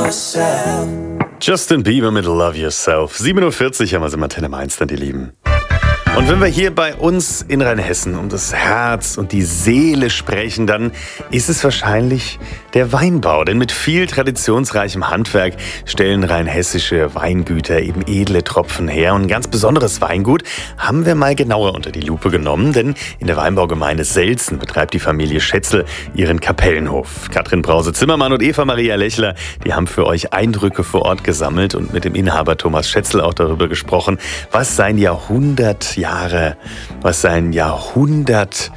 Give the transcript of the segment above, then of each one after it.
yourself. Justin Bieber mit Love Yourself. 7:40 Uhr haben wir es im Antenne Mainz, dann die Lieben. Und wenn wir hier bei uns in Rheinhessen um das Herz und die Seele sprechen, dann ist es wahrscheinlich der Weinbau. Denn mit viel traditionsreichem Handwerk stellen rheinhessische Weingüter eben edle Tropfen her. Und ein ganz besonderes Weingut haben wir mal genauer unter die Lupe genommen. Denn in der Weinbaugemeinde Selzen betreibt die Familie Schätzl ihren Kapellenhof. Katrin Brause-Zimmermann und Eva Maria Lechler, die haben für euch Eindrücke vor Ort gesammelt und mit dem Inhaber Thomas Schätzl auch darüber gesprochen, was sein Jahrhundert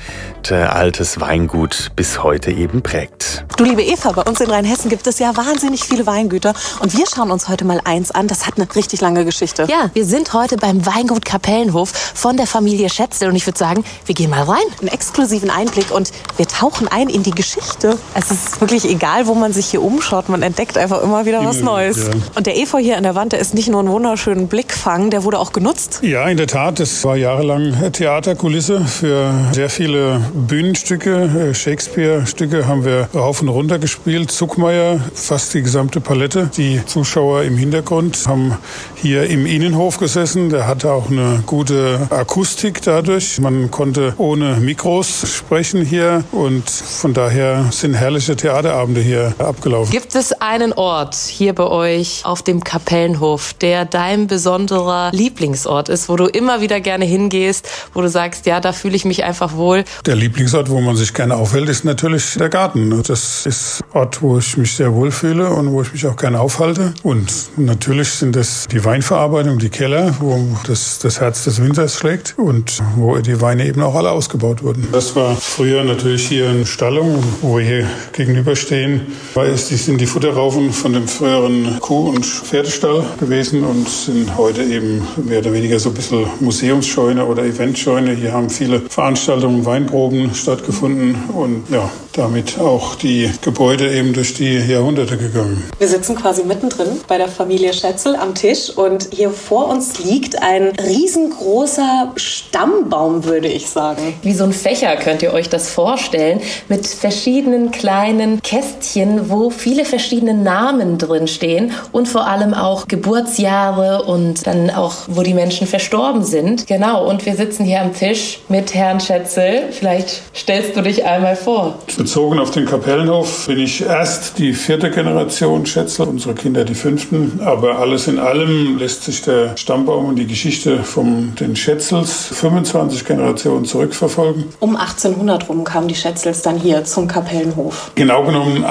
altes Weingut bis heute eben prägt. Du, liebe Eva, bei uns in Rheinhessen gibt es ja wahnsinnig viele Weingüter. Und wir schauen uns heute mal eins an. Das hat eine richtig lange Geschichte. Ja, wir sind heute beim Weingut Kapellenhof von der Familie Schätzl. Und ich würde sagen, wir gehen mal rein. Einen exklusiven Einblick und wir tauchen ein in die Geschichte. Es ist wirklich egal, wo man sich hier umschaut. Man entdeckt einfach immer wieder was Neues. Ja. Und der Efeu hier an der Wand, der ist nicht nur ein wunderschönen Blickfang, der wurde auch genutzt. Ja, in der Tat. Das war jahrelang Theaterkulisse für sehr viele Bühnenstücke. Shakespeare-Stücke haben wir rauf und runter gespielt. Zuckmayer, fast die gesamte Palette. Die Zuschauer im Hintergrund haben hier im Innenhof gesessen. Der hatte auch eine gute Akustik dadurch. Man konnte ohne Mikros sprechen hier und von daher sind herrliche Theaterabende hier abgelaufen. Gibt es einen Ort hier bei euch auf dem Kapellenhof, der dein besonderer Lieblingsort ist, wo du immer wieder gerne hingehst, wo du sagst, ja, da fühle ich mich einfach wohl? Der Lieblingsort, wo man sich gerne aufhält, ist natürlich der Garten. Das ist ein Ort, wo ich mich sehr wohl fühle und wo ich mich auch gerne aufhalte. Und natürlich sind das die Weinverarbeitung, die Keller, wo das Herz des Winters schlägt und wo die Weine eben auch alle ausgebaut wurden. Das war früher natürlich hier eine Stallung, wo wir hier gegenüberstehen. Sind die Futterraufen von dem früheren Kuh- und Pferdestall gewesen und sind heute eben mehr oder weniger so ein bisschen Museumsscheune oder Eventscheune. Hier haben viele Veranstaltungen, Weinproben stattgefunden und ja, damit auch die Gebäude eben durch die Jahrhunderte gegangen. Wir sitzen quasi mittendrin bei der Familie Schätzl am Tisch und hier vor uns liegt ein riesengroßer Stammbaum, würde ich sagen. Wie so ein Fächer könnt ihr euch das vorstellen, mit verschiedenen kleinen Kästchen, wo viele verschiedene Namen drin stehen und vor allem auch Geburtsjahre und dann auch, wo die Menschen verstorben sind. Genau, und wir sitzen hier am Tisch mit Herrn Schätzl. Vielleicht stellst du dich einmal vor. Bezogen auf den Kapellenhof bin ich erst die 4. Generation Schätzl, unsere Kinder die 5. Aber alles in allem lässt sich der Stammbaum und die Geschichte von den Schätzls 25 Generationen zurückverfolgen. Um 1800 rum kamen die Schätzls dann hier zum Kapellenhof. Genau genommen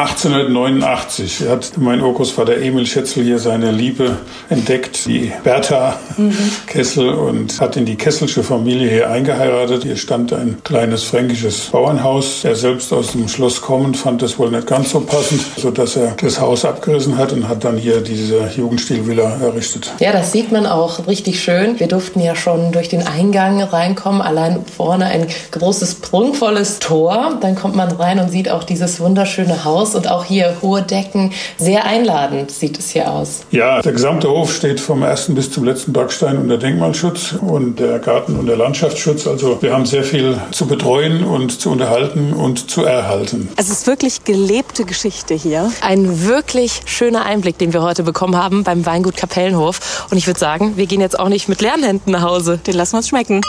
1889 hat mein Urgroßvater Emil Schätzl hier seine Liebe entdeckt, die Bertha Kessel, und hat in die Kesselsche Familie hier eingeheiratet. Hier stand ein kleines fränkisches Bauernhaus. Er selbst aus dem Schloss kommend fand das wohl nicht ganz so passend, sodass er das Haus abgerissen hat und hat dann hier diese Jugendstilvilla errichtet. Ja, das sieht man auch richtig schön. Wir durften ja schon durch den Eingang reinkommen. Allein vorne ein großes, prunkvolles Tor. Dann kommt man rein und sieht auch dieses wunderschöne Haus und auch hier hohe Decken. Sehr einladend sieht es hier aus. Ja, der gesamte Hof steht vom ersten bis zum letzten Backstein unter Denkmalschutz und der Garten- und der Landschaftsschutz. Also wir haben sehr viel zu betreuen und zu unterhalten und zu erhalten. Es ist wirklich gelebte Geschichte hier. Ein wirklich schöner Einblick, den wir heute bekommen haben beim Weingut Kapellenhof. Und ich würde sagen, wir gehen jetzt auch nicht mit leeren Händen nach Hause. Den lassen wir uns schmecken.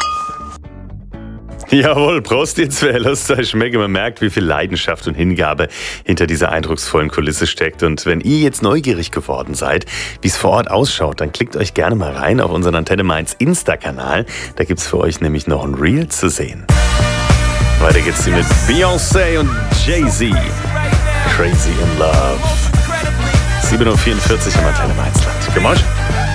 Jawohl, Prost ihr zwei, lasst euch schmecken. Man merkt, wie viel Leidenschaft und Hingabe hinter dieser eindrucksvollen Kulisse steckt. Und wenn ihr jetzt neugierig geworden seid, wie es vor Ort ausschaut, dann klickt euch gerne mal rein auf unseren Antenne Mainz Insta-Kanal. Da gibt's für euch nämlich noch ein Reel zu sehen. Weiter geht's hier mit Beyoncé und Jay-Z. Crazy in Love. 7:44 Uhr am Antenne Mainzland. Gemacht?